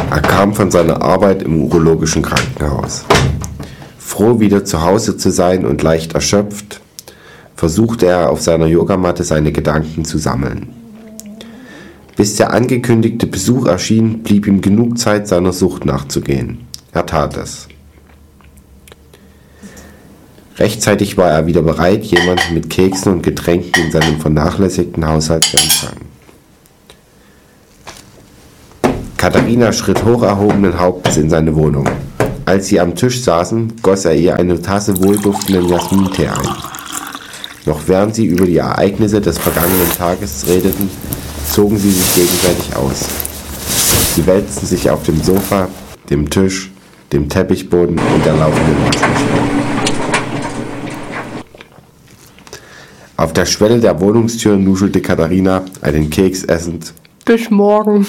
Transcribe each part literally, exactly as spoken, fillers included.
Er kam von seiner Arbeit im urologischen Krankenhaus. Froh, wieder zu Hause zu sein und leicht erschöpft, versuchte er auf seiner Yogamatte seine Gedanken zu sammeln. Bis der angekündigte Besuch erschien, blieb ihm genug Zeit, seiner Sucht nachzugehen. Er tat es. Rechtzeitig war er wieder bereit, jemanden mit Keksen und Getränken in seinem vernachlässigten Haushalt zu empfangen. Katharina schritt hoch erhobenen Hauptes in seine Wohnung. Als sie am Tisch saßen, goss er ihr eine Tasse wohlduftenden Jasmintee ein. Noch während sie über die Ereignisse des vergangenen Tages redeten, zogen sie sich gegenseitig aus. Sie wälzten sich auf dem Sofa, dem Tisch, dem Teppichboden und der laufenden Waschmaschine. Auf der Schwelle der Wohnungstür nuschelte Katharina, einen Keks essend: Bis morgen.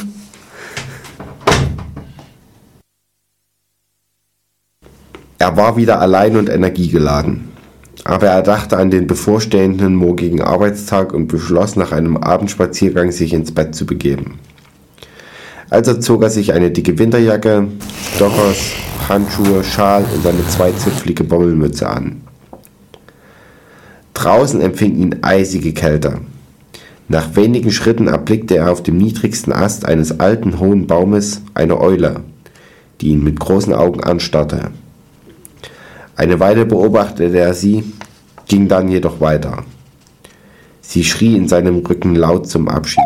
Er war wieder allein und energiegeladen. Aber er dachte an den bevorstehenden morgigen Arbeitstag und beschloss, nach einem Abendspaziergang sich ins Bett zu begeben. Also zog er sich eine dicke Winterjacke, Stockers, Handschuhe, Schal und eine zweizipfelige Bommelmütze an. Draußen empfing ihn eisige Kälte. Nach wenigen Schritten erblickte er auf dem niedrigsten Ast eines alten, hohen Baumes eine Eule, die ihn mit großen Augen anstarrte. Eine Weile beobachtete er sie, ging dann jedoch weiter. Sie schrie in seinem Rücken laut zum Abschied.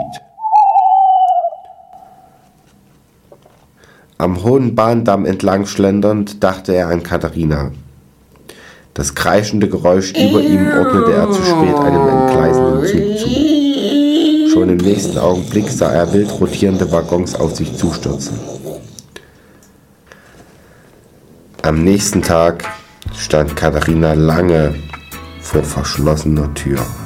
Am hohen Bahndamm entlang schlendernd dachte er an Katharina. Das kreischende Geräusch über ihm ordnete er zu spät einem entgleisenden Zug zu. Schon im nächsten Augenblick sah er wild rotierende Waggons auf sich zustürzen. Am nächsten Tag stand Katharina lange vor verschlossener Tür.